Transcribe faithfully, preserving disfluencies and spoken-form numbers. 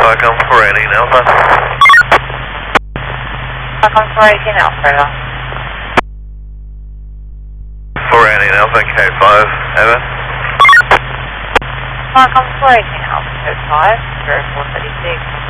Falcon four eighteen Alpha. Falcon four eighteen Alpha. four eighteen Alpha, K five, over. Falcon four eighteen Alpha, K five, zero four thirty-six.